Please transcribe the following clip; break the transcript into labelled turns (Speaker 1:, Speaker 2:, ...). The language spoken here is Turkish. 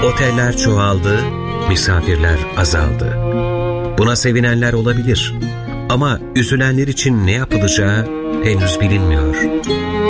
Speaker 1: Oteller çoğaldı, misafirler azaldı. Buna sevinenler olabilir ama üzülenler için ne yapılacağı henüz bilinmiyor.